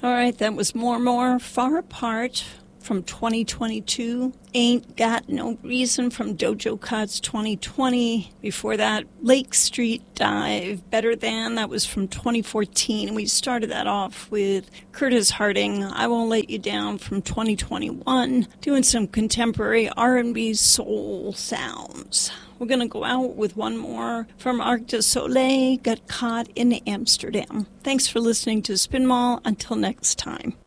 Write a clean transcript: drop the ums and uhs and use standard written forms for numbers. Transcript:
All right, that was More, Far Apart from 2022. Ain't Got No Reason from Dojo Cat's 2020. Before that, Lake Street Dive, Better Than, that was from 2014. And we started that off with Curtis Harding, I Won't Let You Down from 2021, doing some contemporary R&B soul sounds. We're going to go out with one more from Arc du Soleil, Got Caught in Amsterdam. Thanks for listening to Spin Mall. Until next time.